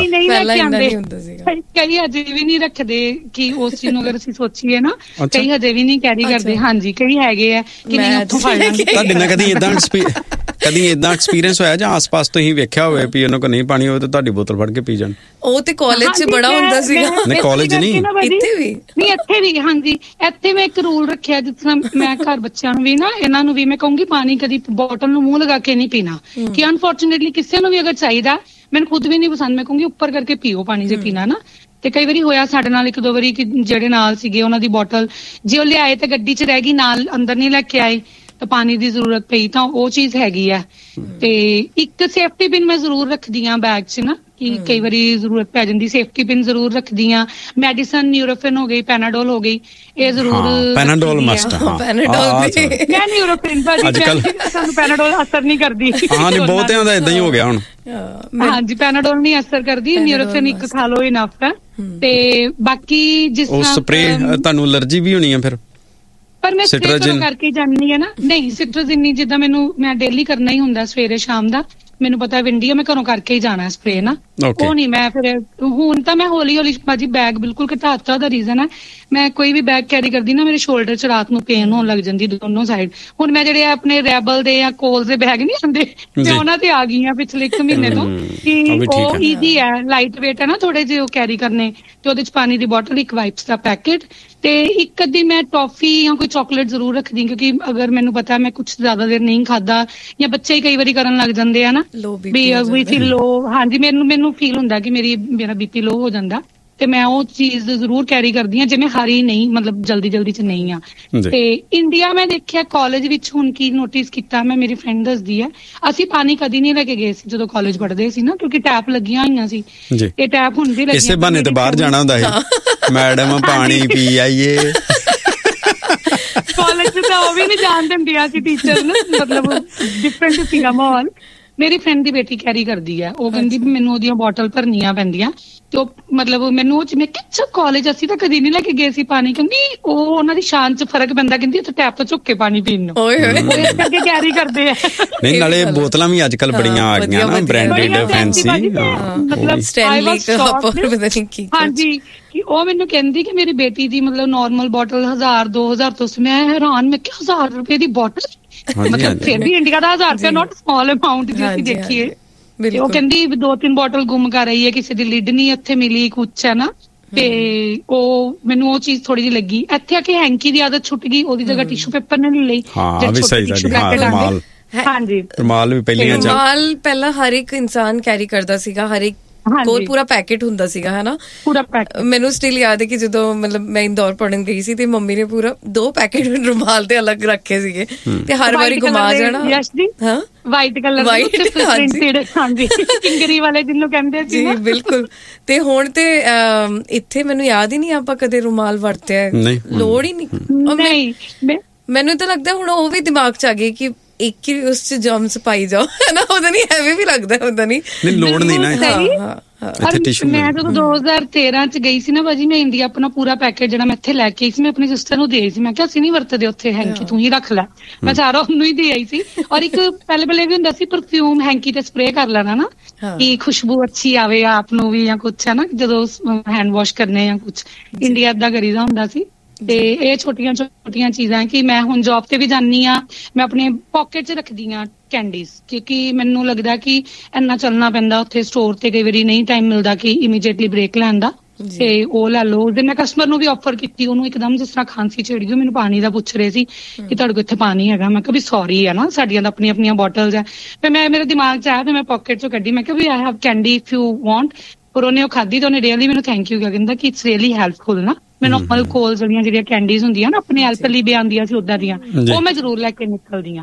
ਕਈ ਹਜੇ ਵੀ ਨਹੀਂ ਰੱਖਦੇ ਕਿ ਉਸ ਚੀਜ਼ ਨੂੰ ਅਗਰ ਅਸੀਂ ਸੋਚੀਏ ਨਾ, ਕਈ ਹਜੇ ਵੀ ਨਹੀਂ ਕੈਰੀ ਕਰਦੇ। ਹਾਂਜੀ, ਕਈ ਹੈਗੇ ਆ ਕਿ ਨਹੀਂ ਉੱਥੋਂ ਫੜ ਲਾਂਗੇ। ਤੁਹਾਡੇ ਨਾਲ ਕਦੀ ਏਦਾਂ ਕਦੀ ਏਦਾਂ ਐਕਸਪੀਰੀਅੰਸ ਹੋਇਆ ਜਾਂ ਆਸ-ਪਾਸ ਤੋਂ ਹੀ ਵੇਖਿਆ ਹੋਵੇ ਵੀ ਉਹਨਾਂ ਕੋਲ ਨਹੀਂ ਪਾਣੀ ਹੋਵੇ ਤਾਂ ਤੁਹਾਡੀ ਬੋਤਲ ਫੜ ਕੇ ਪੀ ਜਾਣ? ਉਹ ਤੇ ਕਾਲਜ ਚ ਬੜਾ ਹੁੰਦਾ ਸੀਗਾ। ਨਹੀਂ ਕਾਲਜ ਨਹੀਂ, ਇੱਥੇ ਵੀ ਨਹੀਂ, ਇੱਥੇ ਵੀ। ਹਾਂਜੀ, ਇੱਥੇ ਮੈਂ ਇੱਕ ਰੂਲ ਰੱਖਿਆ, ਜਿਸ ਤਰ੍ਹਾਂ ਮੈਂ ਘਰ ਬੱਚਿਆਂ ਨੂੰ ਵੀ ਨਾ, ਇਹਨਾਂ ਨੂੰ ਵੀ ਮੈਂ ਕਹੂੰਗੀ ਪਾਣੀ ਕਦੀ ਬੋਟਲ ਨੂੰ ਮੂੰਹ ਲਗਾ ਕੇ ਨਹੀਂ ਪੀਣਾ, ਕਿ ਅਨਫੋਰਚੂਨੇਟਲੀ ਕਿਸੇ ਨੂੰ ਵੀ ਅਗਰ ਚਾਹੀਦਾ, ਮੈਨੂੰ ਖੁਦ ਵੀ ਨਹੀਂ ਪਸੰਦ, ਮੈਂ ਕਹੂੰਗੀ ਉੱਪਰ ਕਰਕੇ ਪੀਓ ਪਾਣੀ ਜੇ ਪੀਣਾ ਨਾ। ਤੇ ਕਈ ਵਾਰੀ ਹੋਇਆ ਸਾਡੇ ਨਾਲ ਇੱਕ ਦੋ ਵਾਰੀ ਕਿ ਜਿਹੜੇ ਨਾਲ ਸੀਗੇ ਉਹਨਾਂ ਦੀ ਬੋਟਲ ਜੇ ਉਹ ਲਿਆਏ ਤੇ ਗੱਡੀ ਚ ਰਹਿ ਗਈ, ਨਾਲ ਅੰਦਰ ਨਹੀਂ ਲੈ ਕੇ ਆਏ, ਤਾਂ ਪਾਣੀ ਦੀ ਜ਼ਰੂਰਤ ਪਈ, ਤਾਂ ਉਹ ਚੀਜ਼ ਹੈਗੀ ਆ। ਤੇ ਇੱਕ ਸੇਫਟੀ ਪਿਨ ਮੈਂ ਜ਼ਰੂਰ ਰੱਖਦੀ ਆ ਬੈਗ ਚ ਨਾ, ਕਿ ਕਈ ਵਾਰੀ ਜ਼ਰੂਰਤ ਪੈ ਜਾਂਦੀ, ਸੇਫਟੀ ਪਿਨ ਜ਼ਰੂਰ ਰੱਖਦੀ ਆ। ਮੈਡੀਸਨ, ਨਿਊਰੋਫਿਨ ਹੋ ਗਈ, ਪੈਨਾਡੋਲ ਹੋ ਗਈ, ਇਹ ਜ਼ਰੂਰ। ਪੈਨਾਡੋਲ ਮਸਟ ਆ। ਮੈਂ ਨਿਊਰੋਫਿਨ ਭਾਜੀ, ਸਾਨੂੰ ਪੈਨਾਡੋਲ ਅਸਰ ਨਹੀਂ ਕਰਦੀ। ਹਾਂ, ਨਹੀਂ ਬਹੁਤਿਆਂ ਦਾ ਏਦਾਂ ਹੀ ਹੋ ਗਿਆ ਹੁਣ। ਹਾਂਜੀ, ਪੈਨਾਡੋਲ ਨਹੀਂ ਅਸਰ ਕਰਦੀ, ਨਿਊਰੋਫਿਨ ਇੱਕ ਖਾ ਲਓ ਇਨਫ ਹੈ। ਤੇ ਬਾਕੀ ਜਿਸ ਤਰ੍ਹਾਂ ਸਪਰੇ, ਤੁਹਾਨੂੰ ਅਲਰਜੀ ਵੀ ਹੋਣੀ ਆ ਫਿਰ? ਪਰ ਮੈਂ ਸਪਰੇ ਕਰਕੇ ਜਾਂਦੀ ਆ ਨਾ। ਨਹੀਂ, ਸਿਟਰੋਜਿਨ ਜਿੱਦਾਂ ਮੈਨੂੰ ਮੈਂ ਡੇਲੀ ਕਰਨਾ ਹੀ ਹੁੰਦਾ ਸਵੇਰੇ ਸ਼ਾਮ ਦਾ, ਮੈਨੂੰ ਪਤਾ ਵਿੰਡੀ ਆ, ਮੈਂ ਘਰੋਂ ਕਰਕੇ ਹੀ ਜਾਣਾ ਸਪਰੇ ਨਾ। ਉਹ ਨਹੀਂ ਮੈਂ ਫਿਰ, ਹੁਣ ਤਾਂ ਮੈਂ ਹੌਲੀ ਹੌਲੀ ਭਾਜੀ ਬੈਗ ਬਿਲਕੁਲ ਘਟਾਤਾ। ਉਹਦਾ ਰੀਜ਼ਨ ਹੈ ਮੈਂ ਕੋਈ ਵੀ ਬੈਗ ਕੈਰੀ ਕਰਦੀ ਨਾ, ਮੇਰੇ ਸ਼ੋਲਡਰ ਚ ਰਾਤ ਨੂੰ ਪੇਨ ਹੋਣ ਲੱਗ ਜਾਂਦੀ ਦੋਨੋਂ ਸਾਈਡ। ਹੁਣ ਮੈਂ ਜਿਹੜੇ ਆਪਣੇ ਰੈਬਲ ਦੇ ਜਾਂ ਕੋਲਸ ਦੇ ਬੈਗ ਨਹੀਂ ਆਉਂਦੇ, ਮੈਂ ਉਹਨਾਂ ਤੇ ਆ ਗਈ ਆ ਪਿਛਲੇ ਇੱਕ ਮਹੀਨੇ ਤੋਂ, ਕਿ ਉਹ ਈਜ਼ੀ ਹੈ, ਲਾਈਟ ਵੇਟ ਹੈ ਨਾ ਥੋੜੇ ਜਿਹੇ ਉਹ ਕੈਰੀ ਕਰਨੇ। ਤੇ ਉਹਦੇ ਚ ਪਾਣੀ ਦੀ ਬੋਟਲ, ਇੱਕ ਵਾਈਪਸ ਦਾ ਪੈਕੇਟ, ਤੇ ਇੱਕ ਅੱਧੀ ਮੈਂ ਟੌਫੀ ਜਾਂ ਕੋਈ ਚਾਕਲੇਟ ਜ਼ਰੂਰ ਰੱਖਦੀ, ਕਿਉਂਕਿ ਅਗਰ ਮੈਨੂੰ ਪਤਾ ਮੈਂ ਕੁਛ ਜ਼ਿਆਦਾ ਦੇਰ ਨਹੀਂ ਖਾਦਾ, ਜਾਂ ਬੱਚੇ ਹੀ ਕਈ ਵਾਰੀ ਕਰਨ ਲੱਗ ਜਾਂਦੇ ਆ ਨਾ ਵੀ ਬੀਪੀ ਲੋ। ਹਾਂਜੀ, ਮੈਨੂੰ ਮੈਨੂੰ ਫੀਲ ਹੁੰਦਾ ਕਿ ਮੇਰੀ ਮੇਰਾ ਬੀਪੀ ਲੋ ਹੋ ਜਾਂਦਾ, ਤੇ ਮੈਂ ਉਹ ਚੀਜ਼ ਜ਼ਰੂਰ ਕੈਰੀ ਕਰਦੀ ਹਾਂ ਜੇ ਮੈਂ ਹਾਰੀ ਨਹੀਂ, ਮਤਲਬ ਜਲਦੀ ਜਲਦੀ ਚ ਨਹੀਂ ਆ। ਤੇ ਇੰਡੀਆ ਮੈਂ ਦੇਖਿਆ ਕਾਲਜ ਵਿੱਚ ਹੁਣ ਕੀ ਨੋਟਿਸ ਕੀਤਾ, ਮੈਂ ਮੇਰੀ ਫਰੈਂਡ ਦੱਸਦੀ ਹੈ, ਅਸੀਂ ਪਾਣੀ ਕਦੀ ਨਹੀਂ ਲੈ ਕੇ ਗਏ ਸੀ ਜਦੋਂ ਕਾਲਜ ਪੜ੍ਹਦੇ ਸੀ ਨਾ, ਕਿਉਂਕਿ ਟੈਪ ਲੱਗੀਆਂ ਹੋਈਆਂ ਸੀ। ਇਹ ਟੈਪ ਹੁਣ ਵੀ ਲੱਗੀਆਂ, ਇਸੇ ਬਹਾਨੇ ਤੇ ਬਾਹਰ ਜਾਣਾ ਹੁੰਦਾ ਸੀ, ਮੈਡਮ ਪਾਣੀ ਪੀ ਆਈਏ। ਕਾਲਜ 'ਚ ਤਾਂ ਉਹ ਵੀ ਨਹੀਂ ਜਾਣ ਦਿੰਦੀਆਂ ਸੀ ਟੀਚਰ ਨੂੰ, ਮਤਲਬ ਡਿਫਰੈਂਟ ਸੀਗਾ ਮਾਹੌਲ। ਮੇਰੀ ਫਰੈਂਡ ਦੀ ਬੇਟੀ ਕੈਰੀ ਕਰਦੀ ਹੈ, ਉਹ ਕਹਿੰਦੀ ਵੀ ਮੈਨੂੰ ਉਹਦੀਆਂ ਬੋਟਲ ਭਰਨੀਆਂ ਪੈਂਦੀਆਂ ਤੇ ਉਹ ਮਤਲਬ ਮੈਨੂੰ ਉਹ ਚ ਮੈਂ ਕਿਹਾ ਕਾਲਜ ਅਸੀਂ ਤਾਂ ਕਦੀ ਨਹੀਂ ਲੈ ਕੇ ਗਏ ਸੀ ਪਾਣੀ, ਕਿਉਂਕਿ ਉਹ ਉਹਨਾਂ ਦੀ ਸ਼ਾਨ ਚ ਫਰਕ ਪੈਂਦਾ, ਕਹਿੰਦੀ ਉੱਥੇ ਟੈਪ ਤੋਂ ਝੁੱਕ ਕੇ ਪਾਣੀ ਪੀਣ ਨੂੰ ਇਸ ਕਰਕੇ ਕੈਰੀ ਕਰਦੇ ਆ। ਨਹੀਂ ਨਾਲੇ ਬੋਤਲਾਂ ਵੀ ਅੱਜ ਕੱਲ ਬੜੀਆਂ ਆ ਗਈਆਂ ਨਾ, ਬ੍ਰਾਂਡਡ ਫੈਂਸੀ, ਮਤਲਬ ਹਾਂਜੀ ਕਿ ਉਹ ਮੈਨੂੰ ਕਹਿੰਦੀ ਕਿ ਮੇਰੀ ਬੇਟੀ ਦੀ ਮਤਲਬ ਨੋਰਮਲ ਬੋਟਲ ਹਜ਼ਾਰ ਦੋ ਹਜ਼ਾਰ ਤੋਂ, ਮੈਂ ਹੈਰਾਨ, ਮੈਂ ਕਿਹਾ ਹਜ਼ਾਰ ਰੁਪਏ ਦੀ ਬੋਟਲ, ਮਤਲਬ ਫਿਰ ਵੀ ਇੰਡੀਆ ਦਾ ਹਜ਼ਾਰ ਰੁਪਏ ਨੋਟ ਸਮਾਲ ਅਮਾਊਂਟ ਜੇ ਅਸੀਂ ਦੇਖੀਏ। ਉਹ ਕਹਿੰਦੀ ਦੋ ਤਿੰਨ ਬੋਟਲ ਗੁੰਮ ਕਰ ਰਹੀ ਹੈ, ਕਿਸੇ ਦੀ ਲਿਡ ਨਹੀਂ ਇੱਥੇ ਮਿਲੀ, ਕੁਛ ਹੈ ਨਾ, ਤੇ ਉਹ ਮੈਨੂੰ ਉਹ ਚੀਜ਼ ਥੋੜੀ ਜਿਹੀ ਲੱਗੀ। ਇੱਥੇ ਆ ਕੇ ਹੈਂਕੀ ਦੀ ਆਦਤ ਛੁੱਟ ਗਈ, ਉਹਦੀ ਜਗ੍ਹਾ ਟਿਸ਼ੂ ਪੇਪਰ ਨੇ ਲਈ। ਹਾਂਜੀ ਰੁਮਾਲ ਵੀ ਪਹਿਲੀਆਂ ਰੁਮਾਲ ਪਹਿਲਾਂ ਹਰ ਇੱਕ ਇਨਸਾਨ ਕੈਰੀ ਕਰਦਾ ਸੀਗਾ, ਹਰ ਇੱਕ ਕੋਲ ਪੂਰਾ ਪੈਕੇਟ ਹੁੰਦਾ ਸੀਗਾ ਹੈ ਨਾ, ਪੂਰਾ ਪੈਕੇਟ। ਮੈਨੂੰ ਸਟਿਲ ਯਾਦ ਹੈ ਕਿ ਜਦੋਂ ਮਤਲਬ ਮੈਂ ਇੰਦੌਰ ਪੜ੍ਹਨ ਗਈ ਸੀ ਤੇ ਮੰਮੀ ਨੇ ਪੂਰਾ ਦੋ ਪੈਕੇਟ ਰੁਮਾਲ ਦੇ ਅਲੱਗ ਰੱਖੇ ਸੀਗੇ ਤੇ ਹਰ ਵਾਰੀ ਘੁਮਾ ਜਾਣਾ। ਹਾਂ ਵਾਈਟ ਕਲਰ ਪ੍ਰਿੰਟਡ, ਹਾਂਜੀ ਫਿੰਗਰੀ ਵਾਲੇ ਜਿਹਨੂੰ ਕਹਿੰਦੇ ਸੀ ਜੀ, ਬਿਲਕੁਲ। ਤੇ ਹੁਣ ਤੇ ਇੱਥੇ ਮੈਨੂੰ ਯਾਦ ਹੀ ਨਹੀਂ ਆਪਾਂ ਕਦੇ ਰੁਮਾਲ ਵਰਤਿਆ, ਲੋੜ ਹੀ ਨਹੀਂ। ਮੈਨੂੰ ਤਾਂ ਲੱਗਦਾ ਹੁਣ ਉਹ ਵੀ ਦਿਮਾਗ ਚ ਆ ਗਈ ਕਿ ਇੱਕ ਹੀ ਉਸ ਚ ਜਰਮਸ ਪਾਈ ਜਾਓ ਹੈ ਨਾ, ਉਹਦਾ ਨਹੀਂ ਐਵੇਂ ਵੀ ਲੱਗਦਾ, ਉਹਦਾ ਨਹੀਂ ਲੋੜ ਨਹੀਂ ਨਾ। ਮੈਂ ਜਦੋਂ ਦੋ ਹਜ਼ਾਰ ਤੇਰਾਂ ਚ ਗਈ ਸੀ ਨਾ ਭਾਜੀ, ਮੈਂ ਇੰਡੀਆ ਆਪਣਾ ਪੂਰਾ ਪੈਕੇਟ ਜਿਹੜਾ ਮੈਂ ਇੱਥੇ ਲੈ ਕੇ ਆਈ ਸੀ, ਮੈਂ ਆਪਣੀ ਸਿਸਟਰ ਨੂੰ ਦੇ ਆਈ ਸੀ। ਮੈਂ ਕਿਹਾ ਅਸੀਂ ਨਹੀਂ ਵਰਤਦੇ ਉੱਥੇ ਹੈਂਕੀ, ਤੂੰ ਹੀ ਰੱਖ ਲੈ। ਮੈਂ ਸਾਰਾ ਉਹਨੂੰ ਹੀ ਦੇ ਆਈ ਸੀ। ਔਰ ਇੱਕ ਪਹਿਲੇ ਪਹਿਲੇ ਵੀ ਹੁੰਦਾ ਸੀ ਪਰਫਿਊਮ ਹੈਂਕੀ ਤੇ ਸਪਰੇ ਕਰ ਲੈਣਾ ਨਾ, ਕਿ ਖੁਸ਼ਬੂ ਅੱਛੀ ਆਵੇ ਆਪ ਨੂੰ ਵੀ ਜਾਂ ਕੁਛ ਹੈ ਨਾ, ਜਦੋਂ ਹੈਂਡ ਵਾਸ਼ ਕਰਨੇ ਜਾਂ ਕੁਛ। ਇੰਡੀਆ ਏਦਾਂ ਕਰੀਦਾ ਹੁੰਦਾ ਸੀ। ਤੇ ਇਹ ਛੋਟੀਆਂ ਛੋਟੀਆਂ ਚੀਜ਼ਾਂ ਕਿ ਮੈਂ ਹੁਣ ਜੌਬ ਤੇ ਵੀ ਜਾਂਦੀ ਹਾਂ, ਮੈਂ ਆਪਣੇ ਪੋਕਟ 'ਚ ਰੱਖਦੀ ਹਾਂ ਕੈਂਡੀਜ਼, ਕਿਉਂਕਿ ਮੈਨੂੰ ਲੱਗਦਾ ਕਿ ਇੰਨਾ ਚੱਲਣਾ ਪੈਂਦਾ ਉੱਥੇ ਸਟੋਰ ਤੇ, ਕਈ ਵਾਰੀ ਨਹੀਂ ਟਾਈਮ ਮਿਲਦਾ ਕਿ ਇਮੀਡੀਏਟਲੀ ਬ੍ਰੇਕ ਲੈਣ ਦਾ, ਤੇ ਉਹ ਲੈ ਲਓ। ਉਸ ਦਿਨ ਮੈਂ ਕਸਟਮਰ ਨੂੰ ਵੀ ਆਫਰ ਕੀਤੀ, ਉਹਨੂੰ ਇੱਕਦਮ ਜਿਸ ਤਰ੍ਹਾਂ ਖਾਂਸੀ ਛਿੜ ਗਈ, ਮੈਨੂੰ ਪਾਣੀ ਦਾ ਪੁੱਛ ਰਹੇ ਸੀ ਕਿ ਤੁਹਾਡੇ ਕੋਲ ਇੱਥੇ ਪਾਣੀ ਹੈਗਾ। ਮੈਂ ਕਿਹਾ ਵੀ ਸੌਰੀ ਹੈ ਨਾ, ਸਾਡੀਆਂ ਤਾਂ ਆਪਣੀਆਂ ਆਪਣੀਆਂ ਬੋਟਲਸ ਹੈ। ਫਿਰ ਮੈਂ ਮੇਰੇ ਦਿਮਾਗ 'ਚ ਆਇਆ ਤੇ ਮੈਂ ਪੋਕਟ 'ਚੋਂ ਕੱਢੀ, ਮੈਂ ਕਿਹਾ ਵੀ I have candy if you want. ਪਰ ਉਹਨੇ ਉਹ ਖਾਧੀ ਤਾਂ ਉਹਨੇ ਰੀਅਲੀ ਮੈਨੂੰ ਥੈਂਕ ਯੂ ਕਿਹਾ, ਕਹਿੰਦਾ ਕਿ ਇਟਸ ਰੀਅਲੀ ਹੈਲਪਫੁਲ ਨਾ। ਮੈਂ ਨੋਰਮਲ ਕੋਲਸ ਵਾਲੀਆਂ ਜਿਹੜੀਆਂ ਕੈਂਡੀਜ਼ ਹੁੰਦੀਆਂ ਨਾ ਆਪਣੇ ਹੈਲਪ ਲਈ ਵੀ ਆਉਂਦੀਆਂ ਸੀ ਉਦਾਂ ਦੀਆਂ, ਉਹ ਮੈਂ ਜ਼ਰੂਰ ਲੈ ਕੇ ਨਿਕਲਦੀ ਹਾਂ।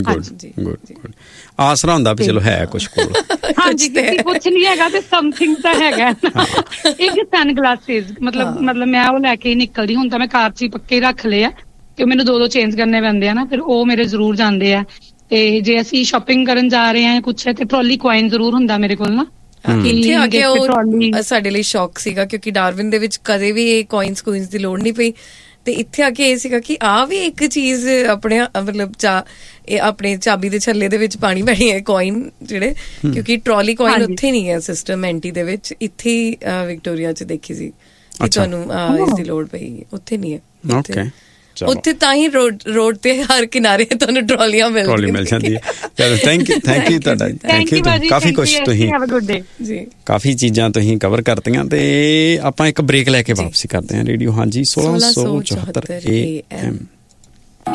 ਆਸਰਾ ਹੁੰਦਾ ਵੀ ਚਲੋ ਹੈ ਕੁਛ ਕੋਲ, ਹਾਂਜੀ ਕੁਛ ਨਹੀਂ ਹੈਗਾ ਤੇ ਸਮਥਿੰਗ ਤਾਂ ਹੈਗਾ। ਇੱਕ ਸਨ ਗਲਾਸਿਸ ਮਤਲਬ ਮਤਲਬ ਮੈਂ ਉਹ ਲੈ ਕੇ ਹੀ ਨਿਕਲਦੀ। ਹੁਣ ਤਾਂ ਮੈਂ ਕਾਰ 'ਚ ਹੀ ਪੱਕੇ ਰੱਖ ਲਏ ਆ ਕਿ ਮੈਨੂੰ ਦੋ ਦੋ ਚੇਂਜ ਕਰਨੇ ਪੈਂਦੇ ਆ ਨਾ, ਫਿਰ ਉਹ ਮੇਰੇ ਜ਼ਰੂਰ ਜਾਂਦੇ ਆ। ਤੇ ਜੇ ਅਸੀਂ ਸ਼ਾਪਿੰਗ ਕਰਨ ਜਾ ਰਹੇ ਹਾਂ ਕੁਛ ਤੇ ਟਰੋਲੀ ਕੁਆਇਨ ਜ਼ਰੂਰ ਹੁੰਦਾ ਮੇਰੇ ਕੋਲ ਨਾ। ਇੱਥੇ ਆ ਕੇ ਉਹ ਸਾਡੇ ਲਈ ਸ਼ੌਕ ਸੀਗਾ, ਕਿਉਂਕਿ ਡਾਰਵਿਨ ਦੇ ਵਿੱਚ ਕਦੇ ਵੀ ਇਹ ਕੋਇਨਸ ਕੋਇਨਸ ਦੀ ਲੋੜ ਨਹੀਂ ਪਈ। ਤੇ ਇੱਥੇ ਆ ਕੇ ਇਹ ਸੀਗਾ ਕਿ ਆ ਵੀ ਇੱਕ ਚੀਜ਼ ਆਪਣੇ ਮਤਲਬ ਚਾ ਇਹ ਆਪਣੇ ਚਾਬੀ ਦੇ ਛੱਲੇ ਦੇ ਵਿੱਚ ਪਾਣੀ ਪੈਣੀ ਹੈ ਕੋਇਨ ਜਿਹੜੇ, ਕਿਉਂਕਿ ਟਰੋਲੀ ਕੋਇਨ ਉੱਥੇ ਨਹੀਂ ਹੈ ਸਿਸਟਮ ਐਂਟੀ ਦੇ ਵਿੱਚ, ਇੱਥੇ ਹੀ ਵਿਕਟੋਰੀਆ 'ਚ ਦੇਖੀ ਸੀ ਕਿ ਤੁਹਾਨੂੰ ਇਸ ਦੀ ਲੋੜ ਪਈ, ਉੱਥੇ ਨਹੀਂ ਹੈ। ਉੱਥੇ ਤਾਂ ਹੀ ਰੋਡ ਰੋਡ ਤੇ ਹਰ ਕਿਨਾਰੇ ਤੁਹਾਨੂੰ ਟਰਾਲੀਆਂ ਮਿਲ ਮਿਲ ਜਾਂਦੀਆਂ। ਚਲੋ ਥੈਂਕ ਯੂ ਥੈਂਕ ਯੂ ਤੁਹਾਡਾ, ਥੈਂਕ ਯੂ। ਕਾਫੀ ਕੁਛ ਤੁਸੀਂ ਕਾਫੀ ਚੀਜ਼ਾਂ ਤੁਸੀਂ ਕਵਰ ਕਰਤੀਆਂ ਤੇ ਆਪਾਂ ਇੱਕ ਬ੍ਰੇਕ ਲੈ ਕੇ ਵਾਪਸੀ ਕਰਦੇ ਹਾਂ ਰੇਡੀਓ ਹਾਂਜੀ ਸੋਲਾਂ ਸੌ ਚੌਹੱਤਰ ਏ ਐਮ।